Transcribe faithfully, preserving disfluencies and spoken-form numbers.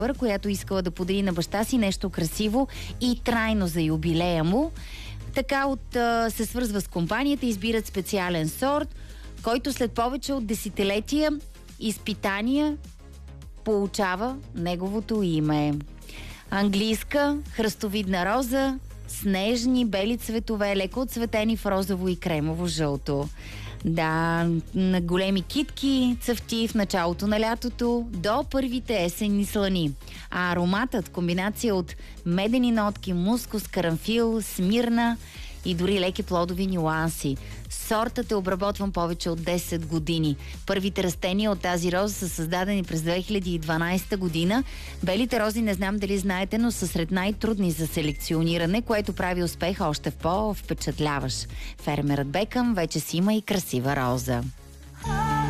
която искала да подари на баща си нещо красиво и трайно за юбилея му. Така от, а, се свързва с компанията, избират специален сорт, който след повече от десетилетия изпитания получава неговото име. Английска хръстовидна роза, снежни бели цветове, леко отцветени в розово и кремово жълто. Да, на големи китки цъфти в началото на лятото до първите есенни слани. А ароматът, комбинация от медени нотки, мускус, карамфил, смирна и дори леки плодови нюанси. Сортът е обработван повече от десет години. Първите растения от тази роза са създадени през две хиляди и дванадесета година. Белите рози, не знам дали знаете, но са сред най-трудни за селекциониране, което прави успеха още в по-впечатляващ. Фермерът Бекъм вече си има и красива роза.